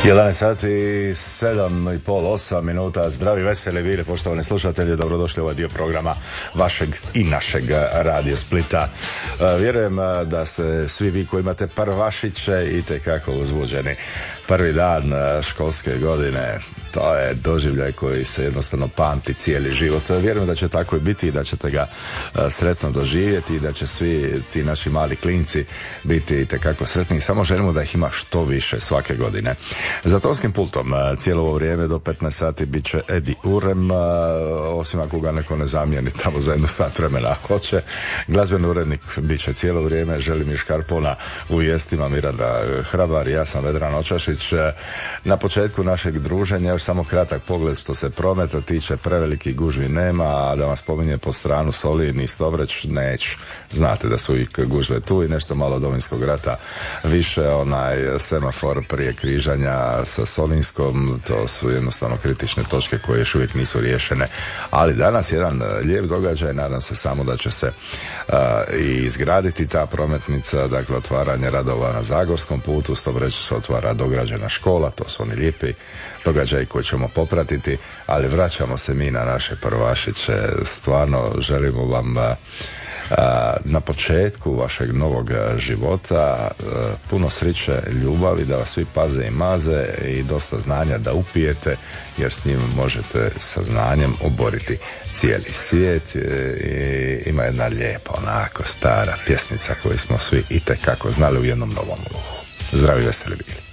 11 sati, 7 i pol, 8 minuta. Zdravi, veseli bili, poštovani slušatelji. Dobrodošli u ovaj dio programa vašeg i našeg Radio Splita. Vjerujem da ste svi vi koji imate prvašiće itekako uzbuđeni. Prvi dan školske godine, to je doživljaj koji se jednostavno pamti cijeli život. Vjerujem da će tako i biti i da ćete ga sretno doživjeti i da će svi ti naši mali klinci biti itekako sretni. Samo želimo da ih ima što više svake godine. Za tonskim pultom cijelo ovo vrijeme do 15 sati bit će Edi Urem, osim ako ga neko ne zamijeni tamo za 1 sat vremena ako hoće. Glazbeni urednik bit će cijelo vrijeme Želimir Škarpona, u vijestima Miranda Hrabar, ja sam Vedran Očašić. Na početku našeg druženja još samo kratak pogled što se prometa tiče, preveliki gužvi nema, a da vam spominje po stranu Solin i Stobreć neću. Znate da su uvijek gužve tu i nešto malo Domovinskog rata više, onaj semafor prije križanja sa Solinskom, to su jednostavno kritične točke koje još uvijek nisu riješene, ali danas jedan lijep događaj, nadam se samo da će se i izgraditi ta prometnica, dakle otvaranje radova na Zagorskom putu, Stobreću se otvara dograđena škola, to su oni lijepi događaji koje ćemo popratiti, ali vraćamo se mi na naše prvašiće. Stvarno želimo vam na početku vašeg novog života puno sreće, ljubavi, da vas svi paze i maze i dosta znanja da upijete, jer s njim možete sa znanjem oboriti cijeli svijet. I ima jedna lijepa, onako stara pjesmica koju smo svi itekako znali u jednom novom luhu. Zdravi, veseli bili.